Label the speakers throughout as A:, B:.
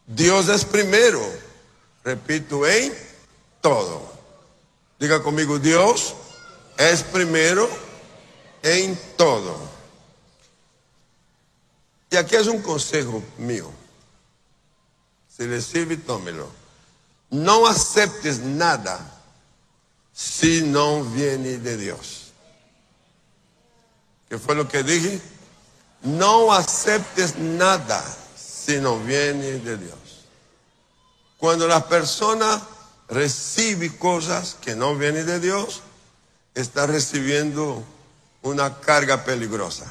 A: Dios es primero. Repito, en todo. Diga conmigo, Dios es primero en todo. Y aquí es un consejo mío. Si le sirve, tómelo. No aceptes nada si no viene de Dios. ¿Qué fue lo que dije? No aceptes nada si no viene de Dios. Cuando la persona recibe cosas que no vienen de Dios, está recibiendo una carga peligrosa.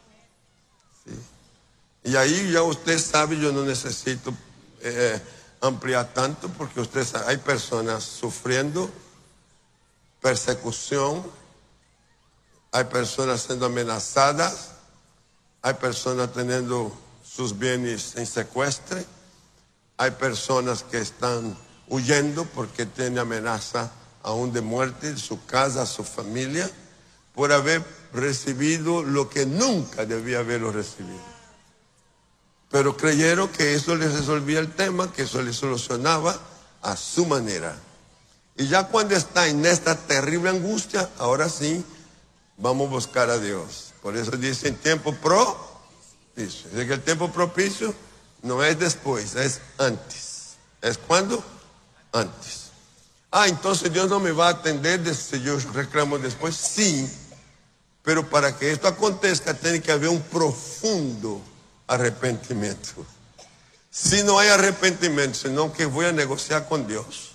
A: ¿Sí? Y ahí ya usted sabe, yo no necesito ampliar tanto, porque usted sabe, hay personas sufriendo persecución, hay personas siendo amenazadas, hay personas teniendo sus bienes en secuestro, hay personas que están huyendo porque tienen amenaza aún de muerte en su casa, su familia, por haber recibido lo que nunca debía haberlo recibido. Pero creyeron que eso les resolvía el tema, que eso les solucionaba a su manera. Y ya cuando está en esta terrible angustia, ahora sí, vamos a buscar a Dios. Por eso dice en tiempo propicio. Dice que el tiempo propicio no es después, es antes. ¿Es cuándo? Antes. Entonces Dios no me va a atender si yo reclamo después. Sí, pero para que esto acontezca tiene que haber un profundo arrepentimiento. Si no hay arrepentimiento, sino que voy a negociar con Dios,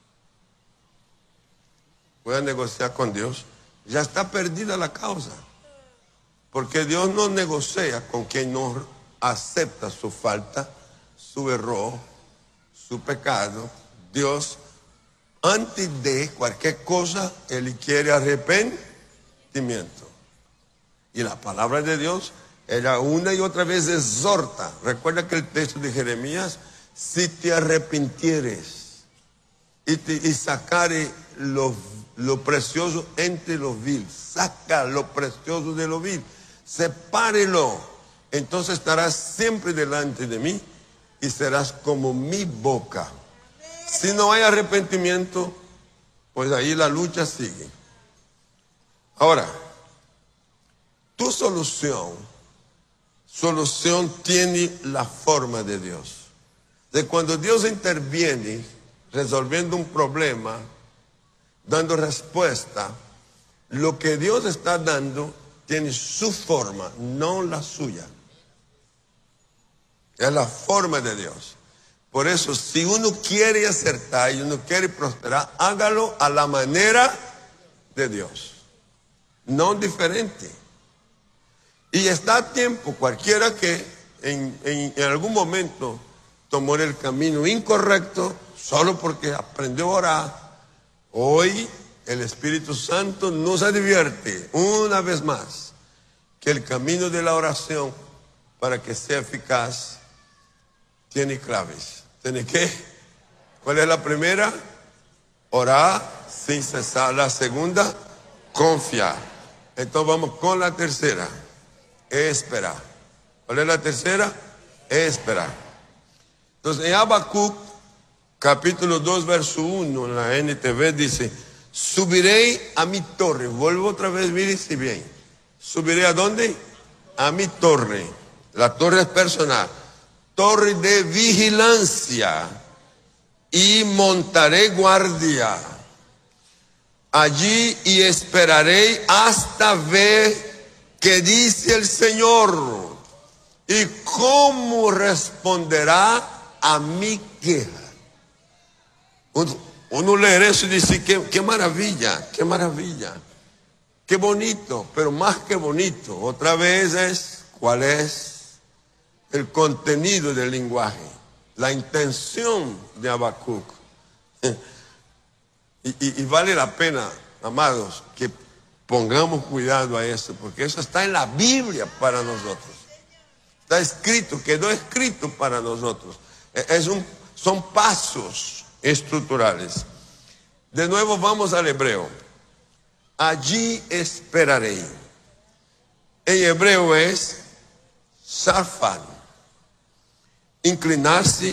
A: ya está perdida la causa. Porque Dios no negocia con quien no acepta su falta, su error, su pecado. Dios, antes de cualquier cosa, Él quiere arrepentimiento. Y la palabra de Dios, ella una y otra vez exhorta. Recuerda que el texto de Jeremías, si te arrepintieres y sacare lo precioso entre los vil, saca lo precioso de lo vil, sepárelo, entonces estarás siempre delante de mí y serás como mi boca. Si no hay arrepentimiento, pues ahí la lucha sigue. Ahora, tu solución tiene la forma de Dios. De cuando Dios interviene resolviendo un problema, dando respuesta, lo que Dios está dando tiene su forma, no la suya. Es la forma de Dios. Por eso, si uno quiere acertar y uno quiere prosperar, hágalo a la manera de Dios, no diferente. Y está a tiempo, cualquiera que en algún momento tomó el camino incorrecto, solo porque aprendió a orar, hoy el Espíritu Santo nos advierte una vez más que el camino de la oración, para que sea eficaz, tiene claves. ¿Tiene qué? ¿Cuál es la primera? Orar sin cesar. La segunda, confiar. Entonces vamos con la tercera. Esperar. ¿Cuál es la tercera? Esperar. Entonces en Habacuc, capítulo 2, verso 1, en la NTV dice: subiré a mi torre. Vuelvo otra vez, mire si bien. ¿Subiré a dónde? A mi torre. La torre es personal. Torre de vigilancia. Y montaré guardia allí y esperaré hasta ver qué dice el Señor y cómo responderá a mi queja. Uno lee eso y dice, qué maravilla, qué maravilla, qué bonito, pero más que bonito, otra vez es, ¿cuál es el contenido del lenguaje? La intención de Habacuc. Y vale la pena, amados, que pongamos cuidado a eso, porque eso está en la Biblia para nosotros. Está escrito, quedó escrito para nosotros. Son pasos estructurales. De nuevo vamos al hebreo. Allí esperaré. En hebreo es sarfan. Inclinarse